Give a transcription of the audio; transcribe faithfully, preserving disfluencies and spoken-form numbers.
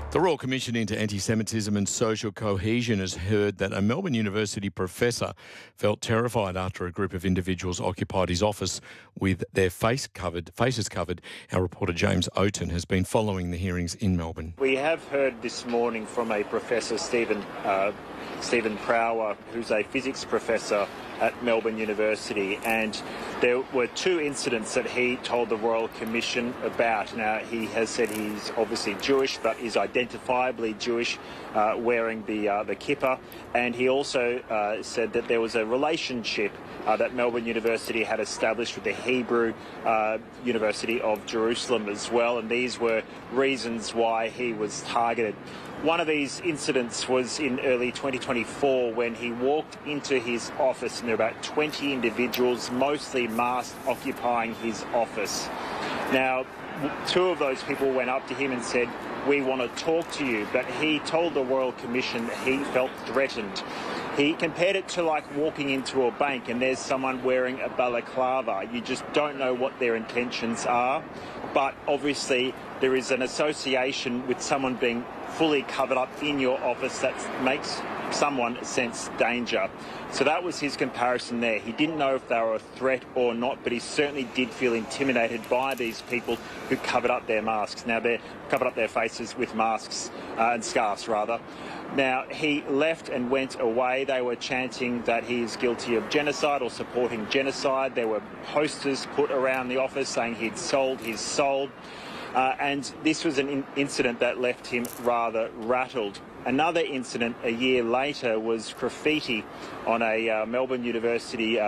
The Royal Commission into Anti-Semitism and Social Cohesion has heard that a Melbourne University professor felt terrified after a group of individuals occupied his office with their face covered, faces covered. Our reporter James Oaten has been following the hearings in Melbourne. We have heard this morning from a Professor Stephen uh, Stephen Prower, who's a physics professor at Melbourne University, and there were two incidents that he told the Royal Commission about. Now, he has said he's obviously Jewish, but is identifiably Jewish, uh, wearing the uh, the kippah, and he also uh, said that there was a relationship uh, that Melbourne University had established with the Hebrew uh, University of Jerusalem as well, and these were reasons why he was targeted. One of these incidents was in early twenty twenty-four when he walked into his office and there were about twenty individuals, mostly masked, occupying his office. Now, two of those people went up to him and said, "We want to talk to you," but he told the Royal Commission that he felt threatened. He compared it to like walking into a bank and there's someone wearing a balaclava. You just don't know what their intentions are, but obviously there is an association with someone being fully covered up in your office that makes someone sense danger. So that was his comparison there. He didn't know if they were a threat or not, but he certainly did feel intimidated by these people who covered up their masks. Now, they covered up their faces with masks uh, and scarves, rather. Now, he left and went away. They were chanting that he is guilty of genocide or supporting genocide. There were posters put around the office saying he'd sold his soul. Uh, and this was an in- incident that left him rather rattled. Another incident a year later was graffiti on a uh, Melbourne University uh,